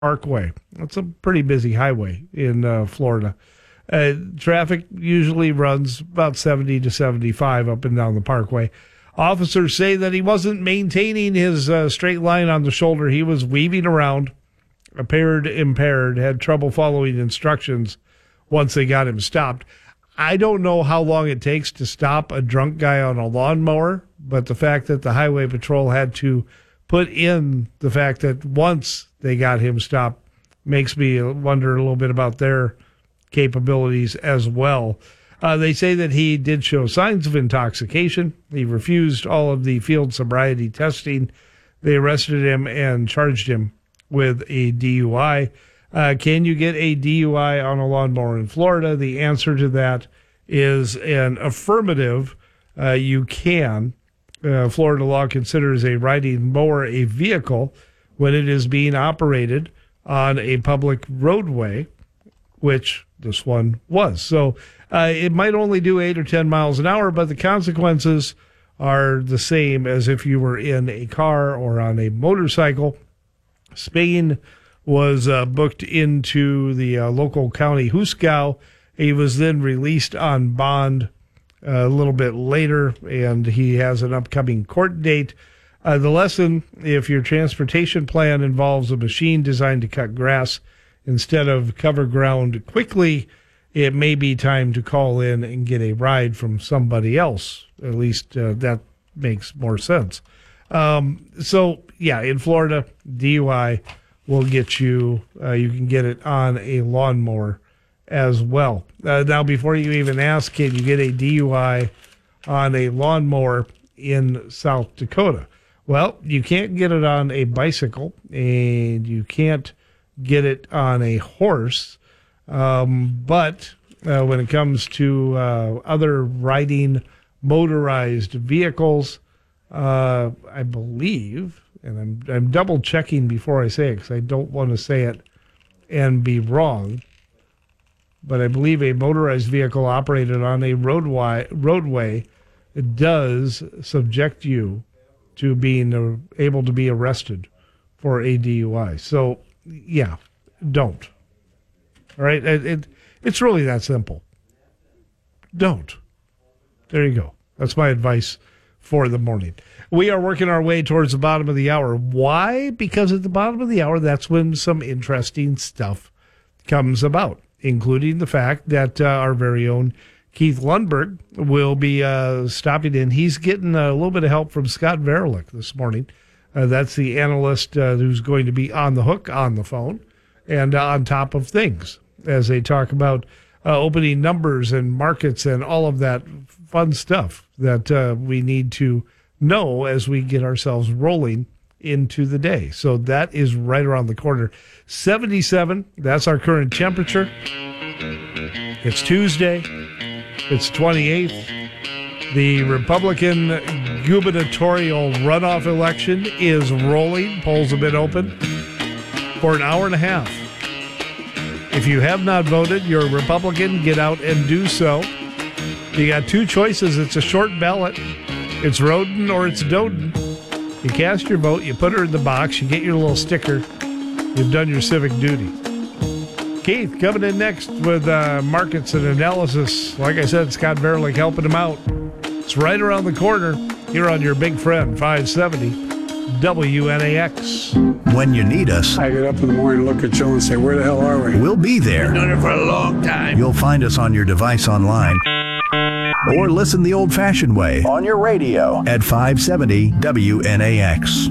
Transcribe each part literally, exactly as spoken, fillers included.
Parkway. That's a pretty busy highway in uh, Florida. Uh, traffic usually runs about seventy to seventy-five up and down the Parkway. Officers say that he wasn't maintaining his uh, straight line on the shoulder. He was weaving around, appeared impaired, had trouble following instructions once they got him stopped. I don't know how long it takes to stop a drunk guy on a lawnmower, but the fact that the Highway Patrol had to put in the fact that once they got him stopped makes me wonder a little bit about their capabilities as well. Uh, they say that he did show signs of intoxication. He refused all of the field sobriety testing. They arrested him and charged him with a D U I. Uh, can you get a D U I on a lawnmower in Florida? The answer to that is an affirmative. Uh, you can. Uh, Florida law considers a riding mower a vehicle when it is being operated on a public roadway, which this one was. So uh, it might only do eight or ten miles an hour, but the consequences are the same as if you were in a car or on a motorcycle. Spain was uh, booked into the uh, local county Husqvarna. He was then released on bond uh, a little bit later, and he has an upcoming court date. Uh, the lesson, if your transportation plan involves a machine designed to cut grass instead of cover ground quickly, it may be time to call in and get a ride from somebody else. At least uh, that makes more sense. Um, so, yeah, in Florida, D U I will get you, uh, you can get it on a lawnmower as well. Uh, now, before you even ask, can you get a D U I on a lawnmower in South Dakota? Well, you can't get it on a bicycle, and you can't get it on a horse. Um, but uh, when it comes to uh, other riding motorized vehicles, uh, I believe, and I'm I'm double checking before I say it because I don't want to say it and be wrong, but I believe a motorized vehicle operated on a roadway roadway does subject you to being uh, able to be arrested for a D U I. So, yeah, don't. All right? It, it, it's really that simple. Don't. There you go. That's my advice for the morning. We are working our way towards the bottom of the hour. Why? Because at the bottom of the hour, that's when some interesting stuff comes about, including the fact that uh, our very own Keith Lundberg will be uh, stopping in. He's getting a little bit of help from Scott Verelich this morning. Uh, that's the analyst uh, who's going to be on the hook on the phone and uh, on top of things as they talk about uh, opening numbers and markets and all of that fun stuff that uh, we need to know as we get ourselves rolling into the day. So that is right around the corner. seventy-seven, that's our current temperature. It's Tuesday. It's twenty-eighth. The Republican gubernatorial runoff election is rolling. Polls have been open for an hour and a half. If you have not voted, you're a Republican, get out and do so. You got two choices. It's a short ballot. It's Roden or it's Doden. You cast your vote, you put her in the box, you get your little sticker. You've done your civic duty. Keith coming in next with uh, markets and analysis. Like I said, Scott Verelich helping him out. It's right around the corner here on your big friend, five seventy W N A X. When you need us, I get up in the morning, look at Joe and say, where the hell are we? We'll be there. Been doing it for a long time. You'll find us on your device online or listen the old-fashioned way on your radio at five seventy W N A X.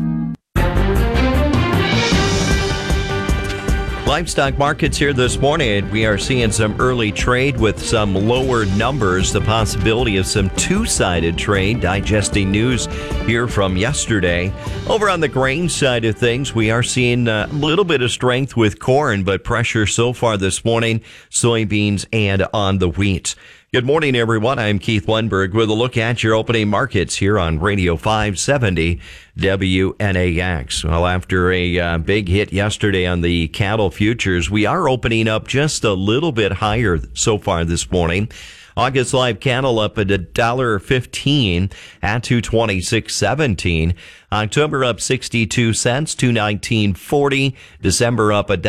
Livestock markets here this morning. We are seeing some early trade with some lower numbers. The possibility of some two-sided trade, digesting news here from yesterday. Over on the grain side of things, we are seeing a little bit of strength with corn, but pressure so far this morning, soybeans and on the wheat. Good morning, everyone. I'm Keith Lundberg with a look at your opening markets here on Radio five seventy W N A X. Well, after a uh, big hit yesterday on the cattle futures, we are opening up just a little bit higher so far this morning. August live cattle up at one dollar fifteen at two twenty-six seventeen. October up sixty-two cents, two nineteen forty. December up a